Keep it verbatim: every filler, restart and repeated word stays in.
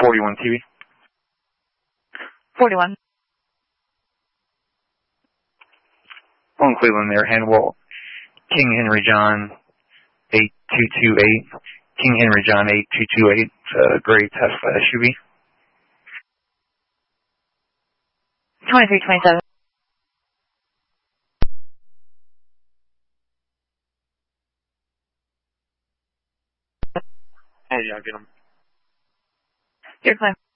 forty-one T V. forty-one. On Cleveland there, Handwall. King Henry John, eight two two eight. King Henry John, eight two two eight. Uh, gray Tesla S U V. twenty-three twenty-seven. Hey, yeah, I'll get them. You're clear.